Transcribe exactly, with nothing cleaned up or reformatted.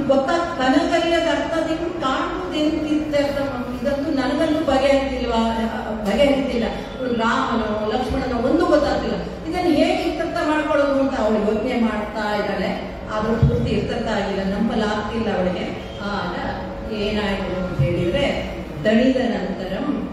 ಗೊತ್ತಾಗ ಕನಕರಿಯದ ಅರ್ಥದಿಂದ ಕಾಣುವುದೇನಿರ್ಥ ಇದಂತೂ ನನಗಂತೂ ಬಗೆಹರಿತಿಲ್ವಾ ಬಗೆಹರಿತಿಲ್ಲ. ರಾಮನೋ ಲಕ್ಷ್ಮಣನೋ ಒಂದು ಗೊತ್ತಾಗ್ತಿಲ್ಲ. ಇದನ್ನು ಹೇಗೆ ಇರ್ತರ್ಥ ಮಾಡ್ಕೊಳ್ಳೋದು ಅಂತ ಅವಳು ಯೋಚನೆ ಮಾಡ್ತಾ ಇದ್ದಾಳೆ. ಆದ್ರೂ ಪೂರ್ತಿ ಇರ್ತರ್ಥ ಆಗಿಲ್ಲ, ನಂಬಲಾಗ್ತಿಲ್ಲ ಅವಳಿಗೆ. ಆಗ ಏನಾಯ್ತು ಅಂತ ಹೇಳಿದ್ರೆ, ದಣಿದ ನಂತರ